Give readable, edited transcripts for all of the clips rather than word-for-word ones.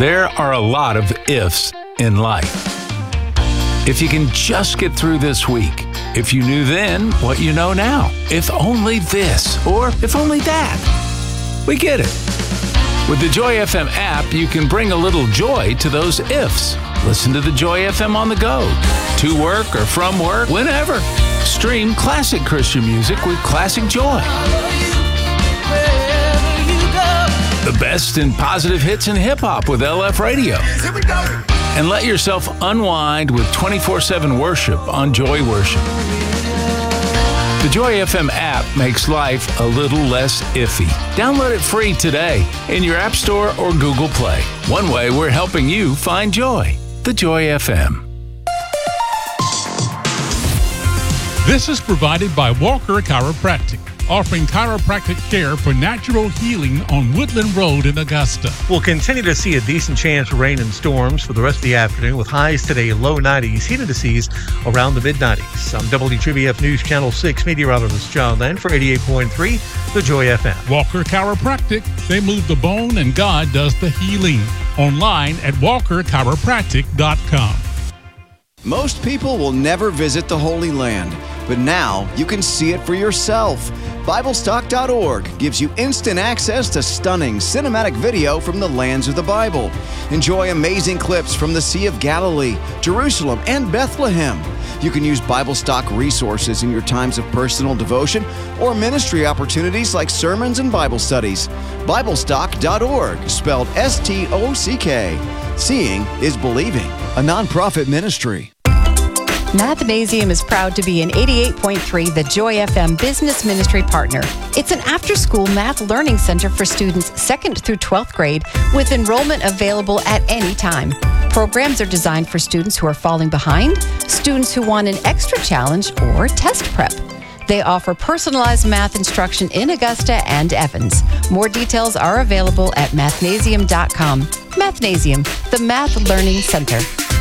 There are a lot of ifs in life. If you can just get through this week, if you knew then what you know now, if only this, or if only that. We get it. With the Joy FM app, you can bring a little joy to those ifs. Listen to the Joy FM on the go, to work or from work, whenever. Stream classic Christian music with Classic Joy. The best in positive hits and hip-hop with LF Radio. Here we go. And let yourself unwind with 24/7 worship on Joy Worship. The Joy FM app makes life a little less iffy. Download it free today in your App Store or Google Play. One way we're helping you find joy. The Joy FM. This is provided by Walker Chiropractic, offering chiropractic care for natural healing on Woodland Road in Augusta. We'll continue to see a decent chance of rain and storms for the rest of the afternoon, with highs today low 90s, heated to seas around the mid-90s. I'm WTBF News Channel 6 meteorologist John Land for 88.3, The Joy FM. Walker Chiropractic, they move the bone and God does the healing. Online at walkerchiropractic.com. Most people will never visit the Holy Land, but now you can see it for yourself. BibleStock.org gives you instant access to stunning cinematic video from the lands of the Bible. Enjoy amazing clips from the Sea of Galilee, Jerusalem, and Bethlehem. You can use BibleStock resources in your times of personal devotion or ministry opportunities like sermons and Bible studies. BibleStock.org, spelled S-T-O-C-K. Seeing is believing. A nonprofit ministry. Mathnasium is proud to be an 88.3 The Joy FM business ministry partner. It's an after-school math learning center for students 2nd through 12th grade with enrollment available at any time. Programs are designed for students who are falling behind, students who want an extra challenge, or test prep. They offer personalized math instruction in Augusta and Evans. More details are available at mathnasium.com. Mathnasium, the Math Learning Center.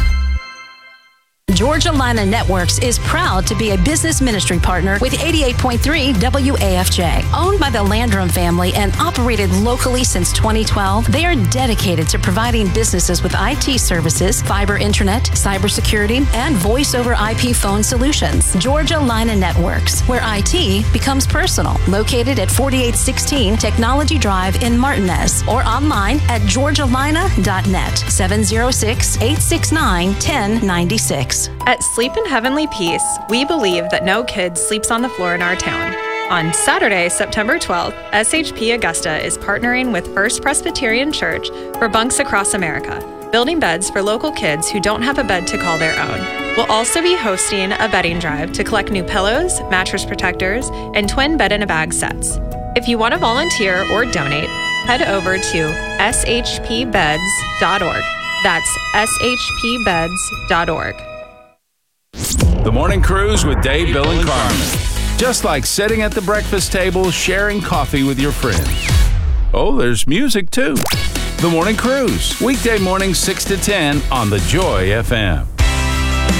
Georgia Lina Networks is proud to be a business ministry partner with 88.3 WAFJ. Owned by the Landrum family and operated locally since 2012, they are dedicated to providing businesses with IT services, fiber internet, cybersecurity, and voice-over IP phone solutions. Georgia Lina Networks, where IT becomes personal. Located at 4816 Technology Drive in Martinez, or online at georgialina.net, 706-869-1096. At Sleep in Heavenly Peace, we believe that no kid sleeps on the floor in our town. On Saturday, September 12th, SHP Augusta is partnering with First Presbyterian Church for Bunks Across America, building beds for local kids who don't have a bed to call their own. We'll also be hosting a bedding drive to collect new pillows, mattress protectors, and twin bed-in-a-bag sets. If you want to volunteer or donate, head over to shpbeds.org. That's shpbeds.org. The Morning Cruise with Dave, Bill, and Carmen. Just like sitting at the breakfast table, sharing coffee with your friends. Oh, there's music too. The Morning Cruise, weekday mornings 6 to 10 on the Joy FM.